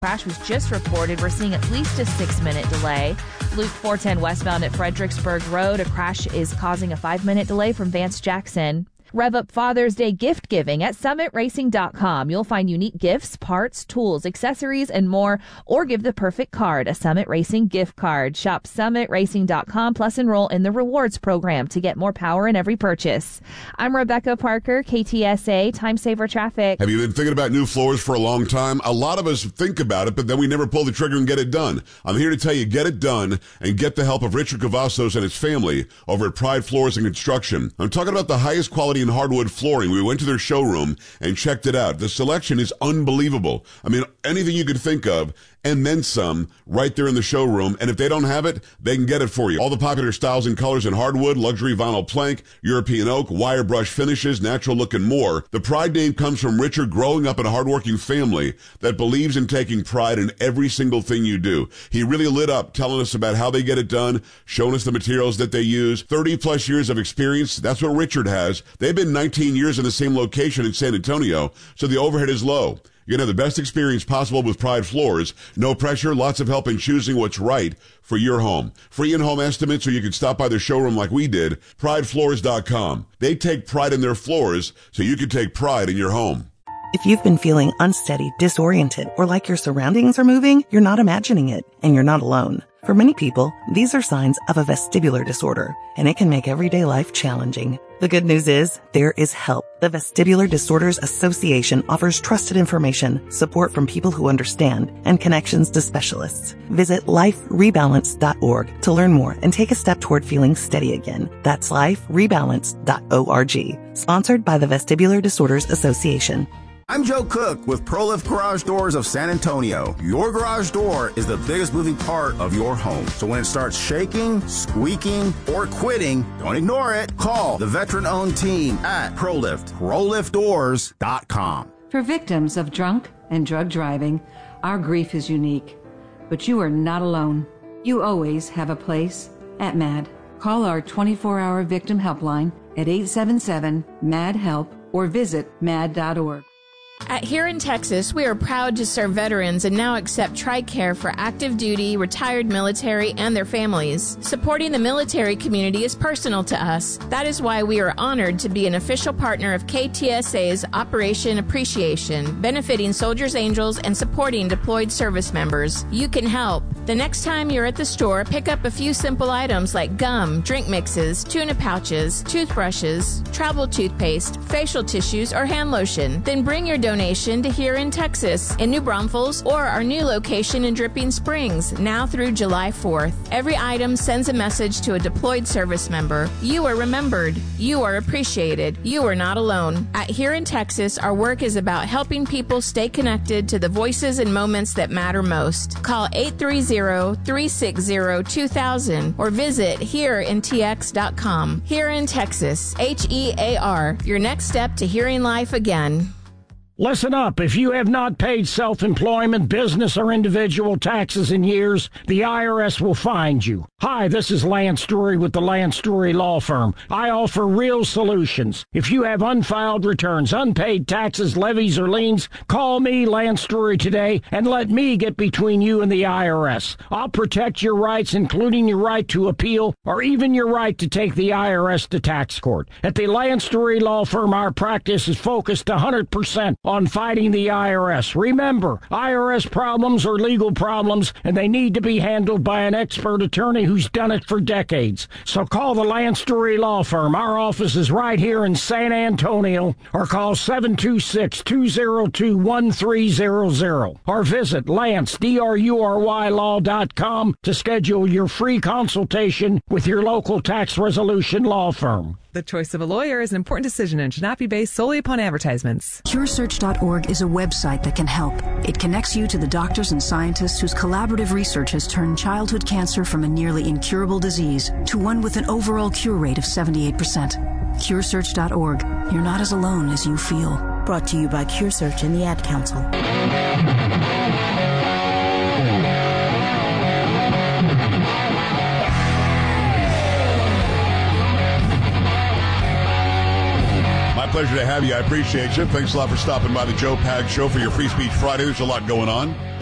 crash was just reported. We're seeing at least a 6-minute delay. Loop 410 westbound at Fredericksburg Road. A crash is causing a 5-minute delay from Vance Jackson. Rev up Father's Day gift giving at summitracing.com. You'll find unique gifts, parts, tools, accessories, and more, or give the perfect card, a Summit Racing gift card. Shop summitracing.com plus enroll in the rewards program to get more power in every purchase. I'm Rebecca Parker, KTSA Time Saver Traffic. Have you been thinking about new floors for a long time? A lot of us think about it, but then we never pull the trigger and get it done. I'm here to tell you, get it done and get the help of Richard Cavazos and his family over at Pride Floors and Construction. I'm talking about the highest quality in hardwood flooring. We went to their showroom and checked it out. The selection is unbelievable. I mean, anything you could think of and then some right there in the showroom. And if they don't have it, they can get it for you. All the popular styles and colors in hardwood, luxury vinyl plank, European oak, wire brush finishes, natural look, and more. The Pride name comes from Richard growing up in a hardworking family that believes in taking pride in every single thing you do. He really lit up telling us about how they get it done, showing us the materials that they use. 30 plus years of experience. That's what Richard has. They've been 19 years in the same location in San Antonio, so the overhead is low. You're going to have the best experience possible with Pride Floors. No pressure, lots of help in choosing what's right for your home. Free in-home estimates, or you can stop by their showroom like we did, pridefloors.com. They take pride in their floors, so you can take pride in your home. If you've been feeling unsteady, disoriented, or like your surroundings are moving, you're not imagining it, and you're not alone. For many people, these are signs of a vestibular disorder, and it can make everyday life challenging. The good news is, there is help. The Vestibular Disorders Association offers trusted information, support from people who understand, and connections to specialists. Visit liferebalance.org to learn more and take a step toward feeling steady again. That's liferebalance.org. Sponsored by the Vestibular Disorders Association. I'm Joe Cook with ProLift Garage Doors of San Antonio. Your garage door is the biggest moving part of your home. So when it starts shaking, squeaking, or quitting, don't ignore it. Call the veteran-owned team at ProLift, ProLiftDoors.com. For victims of drunk and drug driving, our grief is unique. But you are not alone. You always have a place at MAD. Call our 24-hour victim helpline at 877-MAD-HELP or visit mad.org. At Here in Texas, we are proud to serve veterans and now accept TRICARE for active duty, retired military, and their families. Supporting the military community is personal to us. That is why we are honored to be an official partner of KTSA's Operation Appreciation, benefiting Soldiers Angels and supporting deployed service members. You can help. The next time you're at the store, pick up a few simple items like gum, drink mixes, tuna pouches, toothbrushes, travel toothpaste, facial tissues, or hand lotion. Then bring your donation to Here in Texas, in New Braunfels, or our new location in Dripping Springs, now through July 4th. Every item sends a message to a deployed service member. You are remembered. You are appreciated. You are not alone. At Here in Texas, our work is about helping people stay connected to the voices and moments that matter most. Call 830-360-2000 or visit hereintx.com. Here in Texas, HEAR, your next step to hearing life again. Listen up. If you have not paid self-employment, business, or individual taxes in years, the IRS will find you. Hi, this is Lance Drury with the Lance Drury Law Firm. I offer real solutions. If you have unfiled returns, unpaid taxes, levies, or liens, call me, Lance Drury, today and let me get between you and the IRS. I'll protect your rights, including your right to appeal or even your right to take the IRS to tax court. At the Lance Drury Law Firm, our practice is focused 100% on fighting the IRS. Remember, IRS problems are legal problems, and they need to be handled by an expert attorney who's done it for decades. So call the Lance Drury Law Firm. Our office is right here in San Antonio, or call 726-202-1300, or visit LanceDruryLaw.com to schedule your free consultation with your local tax resolution law firm. The choice of a lawyer is an important decision and should not be based solely upon advertisements. CureSearch.org is a website that can help. It connects you to the doctors and scientists whose collaborative research has turned childhood cancer from a nearly incurable disease to one with an overall cure rate of 78%. CureSearch.org. You're not as alone as you feel. Brought to you by CureSearch and the Ad Council. Pleasure to have you. I appreciate you. Thanks a lot for stopping by the Joe Pag Show for your Free Speech Friday. There's a lot going on.